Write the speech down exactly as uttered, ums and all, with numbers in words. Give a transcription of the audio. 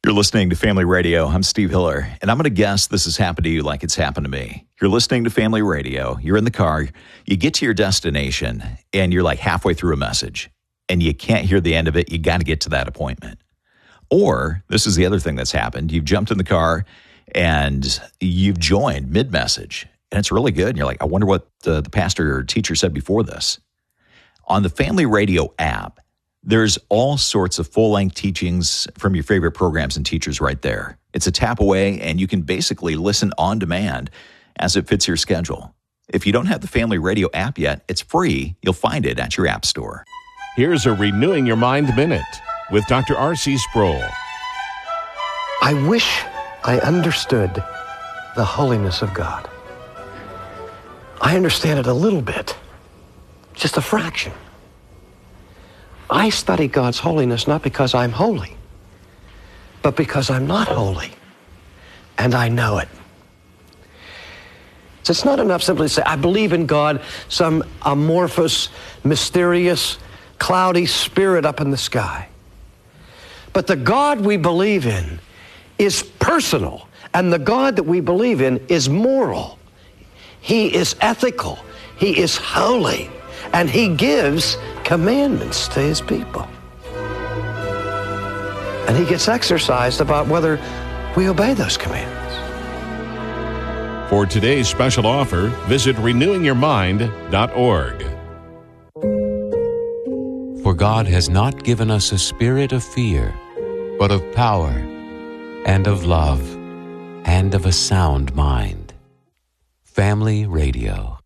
You're listening to Family Radio. I'm Steve Hiller, and I'm going to guess this has happened to you like it's happened to me. You're listening to Family Radio. You're in the car. You get to your destination, and you're like halfway through a message, and you can't hear the end of it. You got to get to that appointment. Or this is the other thing that's happened. You've jumped in the car, and you've joined mid-message, and it's really good. And you're like, I wonder what the, the pastor or teacher said before this. On the Family Radio app, there's all sorts of full-length teachings from your favorite programs and teachers right there. It's a tap away, and you can basically listen on demand as it fits your schedule. If you don't have the Family Radio app yet, it's free. You'll find it at your app store. Here's a Renewing Your Mind Minute with Doctor R C Sproul. I wish I understood the holiness of God. I understand it a little bit, just a fraction. I study God's holiness not because I'm holy, but because I'm not holy, and I know it. So it's not enough simply to say, I believe in God, some amorphous, mysterious, cloudy spirit up in the sky. But the God we believe in is personal, and the God that we believe in is moral. He is ethical. He is holy. And he gives commandments to his people. And he gets exercised about whether we obey those commandments. For today's special offer, visit renewing your mind dot org. For God has not given us a spirit of fear, but of power, and of love, and of a sound mind. Family Radio.